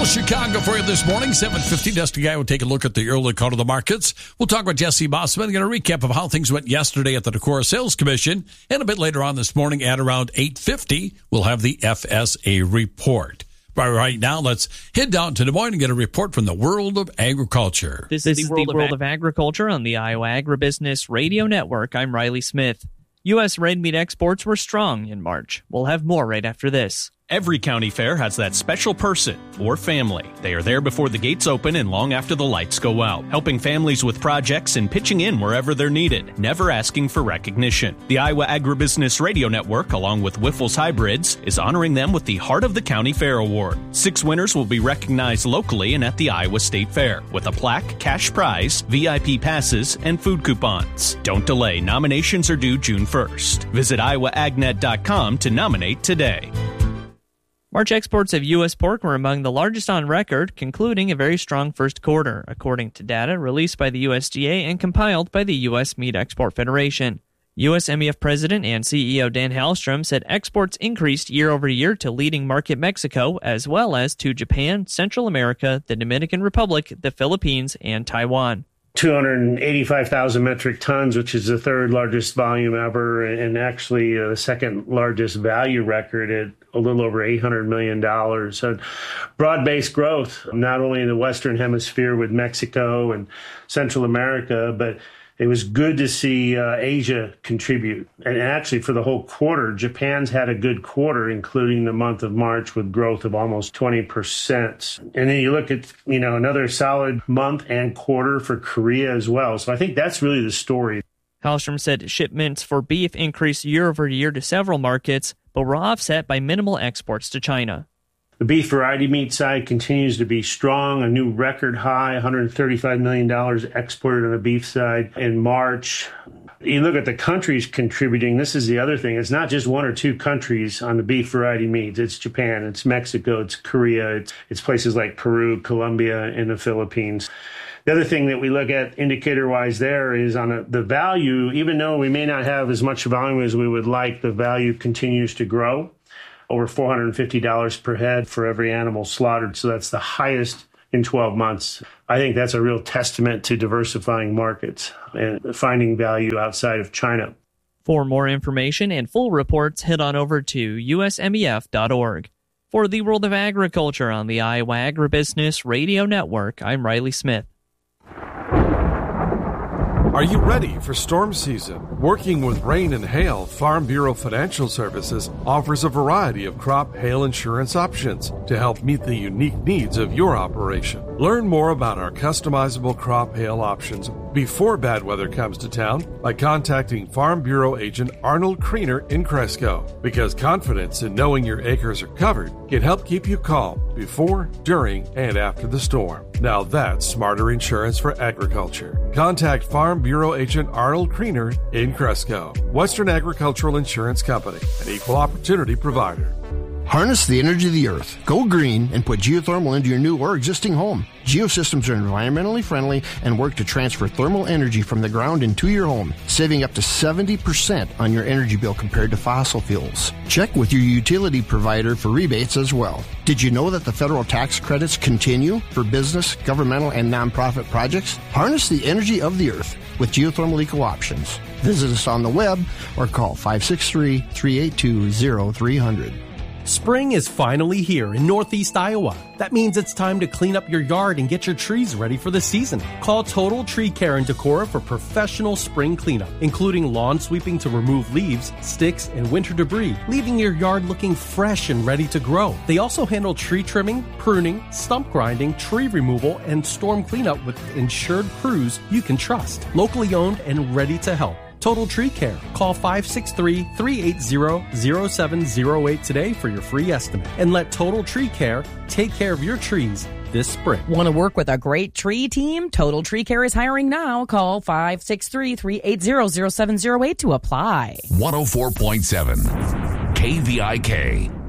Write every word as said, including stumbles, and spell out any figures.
Chicago for you this morning, seven fifty. Dusty Guy will take a look at the early call of the markets. We'll talk about Jesse Bossman, get a recap of how things went yesterday at the Decorah Sales Commission. And a bit later on this morning at around eight fifty, we'll have the F S A report. But right now, let's head down to Des Moines and get a report from the world of agriculture. This, this is the World, the world of, of Agriculture on the Iowa Agribusiness Radio Network. I'm Riley Smith. U S red meat exports were strong in March. We'll have more right after this. Every county fair has that special person or family. They are there before the gates open and long after the lights go out, helping families with projects and pitching in wherever they're needed, never asking for recognition. The Iowa Agribusiness Radio Network, along with Wyffels Hybrids, is honoring them with the Heart of the County Fair Award. Six winners will be recognized locally and at the Iowa State Fair, with a plaque, cash prize, V I P passes, and food coupons. Don't delay. Nominations are due June first. Visit iowa ag net dot com to nominate today. March exports of U S pork were among the largest on record, concluding a very strong first quarter, according to data released by the U S D A and compiled by the U S Meat Export Federation. U S M E F President and C E O Dan Hallstrom said exports increased year over year to leading market Mexico, as well as to Japan, Central America, the Dominican Republic, the Philippines, and Taiwan. two hundred eighty-five thousand metric tons, which is the third largest volume ever, and actually uh, the second largest value record at a little over eight hundred million dollars. So broad-based growth, not only in the Western Hemisphere with Mexico and Central America, but it was good to see uh, Asia contribute. And actually, for the whole quarter, Japan's had a good quarter, including the month of March, with growth of almost twenty percent. And then you look at, you know, another solid month and quarter for Korea as well. So I think that's really the story. Hallstrom said shipments for beef increased year over year to several markets, but were offset by minimal exports to China. The beef variety meat side continues to be strong, a new record high, one hundred thirty-five million dollars exported on the beef side in March. You look at the countries contributing, this is the other thing. It's not just one or two countries on the beef variety meats. It's Japan, it's Mexico, it's Korea, it's, it's places like Peru, Colombia, and the Philippines. The other thing that we look at indicator-wise there is on a, the value. Even though we may not have as much volume as we would like, the value continues to grow. Over four hundred fifty dollars per head for every animal slaughtered. So that's the highest in twelve months. I think that's a real testament to diversifying markets and finding value outside of China. For more information and full reports, head on over to U S M E F dot org. For the World of Agriculture on the Iowa Agribusiness Radio Network, I'm Riley Smith. Are you ready for storm season? Working with rain and hail, Farm Bureau Financial Services offers a variety of crop hail insurance options to help meet the unique needs of your operation. Learn more about our customizable crop hail options before bad weather comes to town by contacting Farm Bureau agent Arnold Kriener in Cresco, because confidence in knowing your acres are covered can help keep you calm before, during, and after the storm. Now that's smarter insurance for agriculture. Contact Farm Bureau agent Arnold Kriener in Cresco. Western Agricultural Insurance Company, an equal opportunity provider. Harness the energy of the earth. Go green and put geothermal into your new or existing home. Geosystems are environmentally friendly and work to transfer thermal energy from the ground into your home, saving up to seventy percent on your energy bill compared to fossil fuels. Check with your utility provider for rebates as well. Did you know that the federal tax credits continue for business, governmental, and nonprofit projects? Harness the energy of the earth with Geothermal Eco Options. Visit us on the web or call five six three, three eight two, zero three zero zero. Spring is finally here in Northeast Iowa. That means it's time to clean up your yard and get your trees ready for the season. Call Total Tree Care in Decorah for professional spring cleanup, including lawn sweeping to remove leaves, sticks, and winter debris, leaving your yard looking fresh and ready to grow. They also handle tree trimming, pruning, stump grinding, tree removal, and storm cleanup with insured crews you can trust. Locally owned and ready to help. Total Tree Care. Call five six three, three eight zero, zero seven zero eight today for your free estimate. And let Total Tree Care take care of your trees this spring. Want to work with a great tree team? Total Tree Care is hiring now. Call five six three, three eight zero, zero seven zero eight to apply. one oh four point seven K V I K.